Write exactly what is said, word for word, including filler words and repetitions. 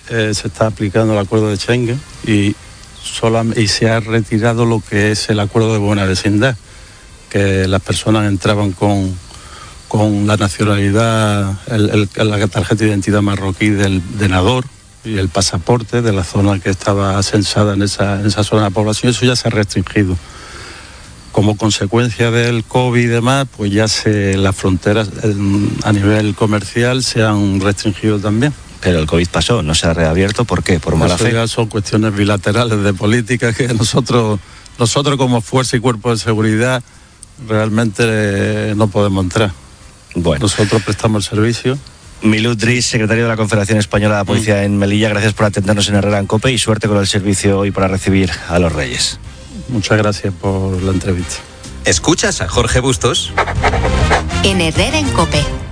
eh, se está aplicando el acuerdo de Schengen y, sola, y se ha retirado lo que es el acuerdo de buena vecindad, que las personas entraban con, con la nacionalidad, el, el, la tarjeta de identidad marroquí del denador y el pasaporte de la zona que estaba censada en esa, en esa zona de población. Eso ya se ha restringido. Como consecuencia del COVID y demás, pues ya se, las fronteras a nivel comercial se han restringido también. Pero el COVID pasó, no se ha reabierto. ¿Por qué? ¿Por mala Eso fe? Ya son cuestiones bilaterales de política que nosotros, nosotros como fuerza y cuerpo de seguridad realmente no podemos entrar. Bueno. Nosotros prestamos el servicio. Milut Dris, secretario de la Confederación Española de la Policía mm. en Melilla, gracias por atendernos en Herrera en COPE y suerte con el servicio hoy para recibir a los Reyes. Muchas gracias por la entrevista. ¿Escuchas a Jorge Bustos? En Herrera en COPE.